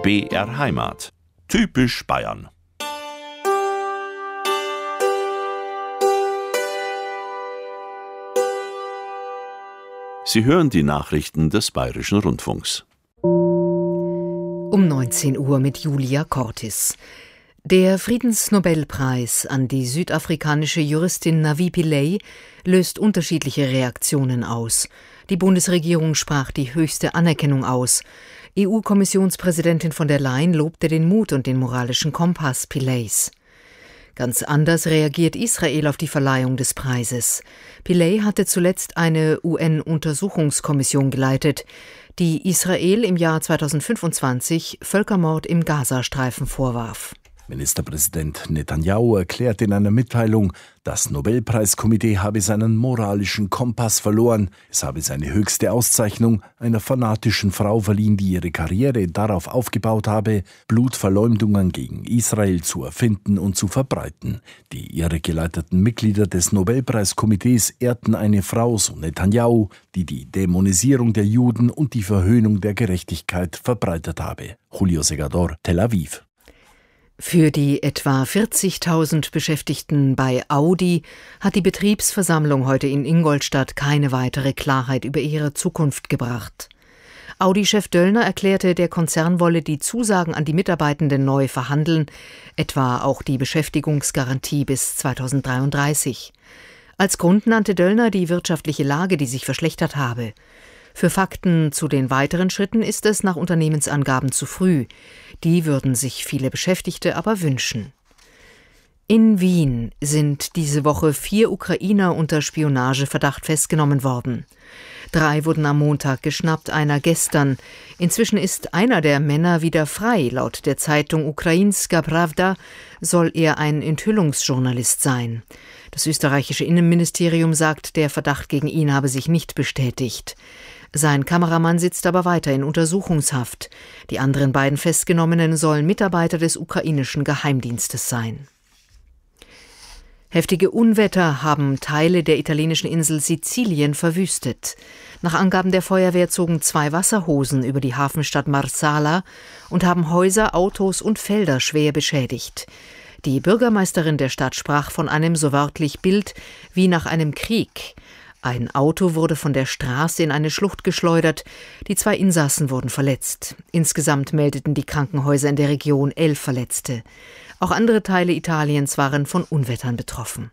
BR Heimat. Typisch Bayern. Sie hören die Nachrichten des Bayerischen Rundfunks. Um 19 Uhr mit Julia Cortis. Der Friedensnobelpreis an die südafrikanische Juristin Navi Pillay löst unterschiedliche Reaktionen aus. Die Bundesregierung sprach die höchste Anerkennung aus. EU-Kommissionspräsidentin von der Leyen lobte den Mut und den moralischen Kompass Pillays. Ganz anders reagiert Israel auf die Verleihung des Preises. Pillay hatte zuletzt eine UN-Untersuchungskommission geleitet, die Israel im Jahr 2025 Völkermord im Gazastreifen vorwarf. Ministerpräsident Netanyahu erklärt in einer Mitteilung, das Nobelpreiskomitee habe seinen moralischen Kompass verloren. Es habe seine höchste Auszeichnung einer fanatischen Frau verliehen, die ihre Karriere darauf aufgebaut habe, Blutverleumdungen gegen Israel zu erfinden und zu verbreiten. Die irregeleiteten Mitglieder des Nobelpreiskomitees ehrten eine Frau, so Netanyahu, die die Dämonisierung der Juden und die Verhöhnung der Gerechtigkeit verbreitet habe. Julio Segador, Tel Aviv. Für die etwa 40.000 Beschäftigten bei Audi hat die Betriebsversammlung heute in Ingolstadt keine weitere Klarheit über ihre Zukunft gebracht. Audi-Chef Döllner erklärte, der Konzern wolle die Zusagen an die Mitarbeitenden neu verhandeln, etwa auch die Beschäftigungsgarantie bis 2033. Als Grund nannte Döllner die wirtschaftliche Lage, die sich verschlechtert habe. Für Fakten zu den weiteren Schritten ist es nach Unternehmensangaben zu früh. Die würden sich viele Beschäftigte aber wünschen. In Wien sind diese Woche 4 Ukrainer unter Spionageverdacht festgenommen worden. 3 wurden am Montag geschnappt, einer gestern. Inzwischen ist einer der Männer wieder frei. Laut der Zeitung Ukrainska Pravda soll er ein Enthüllungsjournalist sein. Das österreichische Innenministerium sagt, der Verdacht gegen ihn habe sich nicht bestätigt. Sein Kameramann sitzt aber weiter in Untersuchungshaft. Die anderen beiden Festgenommenen sollen Mitarbeiter des ukrainischen Geheimdienstes sein. Heftige Unwetter haben Teile der italienischen Insel Sizilien verwüstet. Nach Angaben der Feuerwehr zogen 2 Wasserhosen über die Hafenstadt Marsala und haben Häuser, Autos und Felder schwer beschädigt. Die Bürgermeisterin der Stadt sprach von einem so wörtlich Bild wie nach einem Krieg. Ein Auto wurde von der Straße in eine Schlucht geschleudert. Die 2 Insassen wurden verletzt. Insgesamt meldeten die Krankenhäuser in der Region 11 Verletzte. Auch andere Teile Italiens waren von Unwettern betroffen.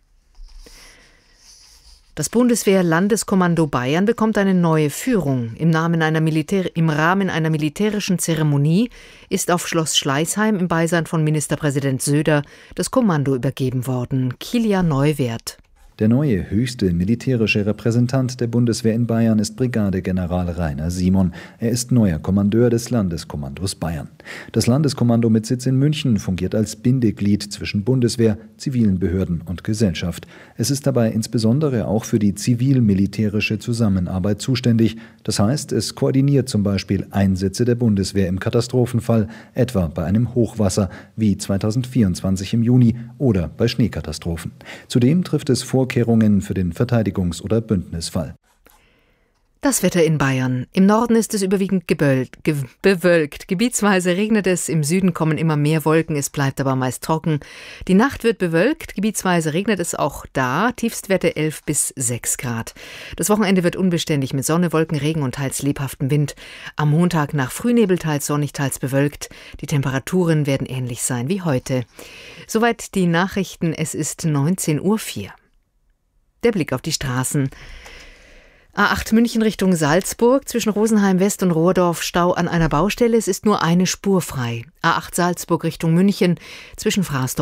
Das Bundeswehr-Landeskommando Bayern bekommt eine neue Führung. Im Rahmen einer militärischen Zeremonie ist auf Schloss Schleißheim im Beisein von Ministerpräsident Söder das Kommando übergeben worden. Kilian Neuwert. Der neue höchste militärische Repräsentant der Bundeswehr in Bayern ist Brigadegeneral Rainer Simon. Er ist neuer Kommandeur des Landeskommandos Bayern. Das Landeskommando mit Sitz in München fungiert als Bindeglied zwischen Bundeswehr, zivilen Behörden und Gesellschaft. Es ist dabei insbesondere auch für die zivil-militärische Zusammenarbeit zuständig. Das heißt, es koordiniert zum Beispiel Einsätze der Bundeswehr im Katastrophenfall, etwa bei einem Hochwasser wie 2024 im Juni oder bei Schneekatastrophen. Zudem trifft es Vorkehrungen für den Verteidigungs- oder Bündnisfall. Das Wetter in Bayern. Im Norden ist es überwiegend bewölkt. Gebietsweise regnet es, im Süden kommen immer mehr Wolken, es bleibt aber meist trocken. Die Nacht wird bewölkt, gebietsweise regnet es auch da, Tiefstwerte 11 bis 6 Grad. Das Wochenende wird unbeständig mit Sonne, Wolken, Regen und teils lebhaftem Wind. Am Montag nach Frühnebel teils sonnig, teils bewölkt. Die Temperaturen werden ähnlich sein wie heute. Soweit die Nachrichten, es ist 19:04 Uhr. Der Blick auf die Straßen. A8 München Richtung Salzburg, zwischen Rosenheim West und Rohrdorf Stau an einer Baustelle. Es ist nur eine Spur frei. A8 Salzburg Richtung München, zwischen Fraßdorf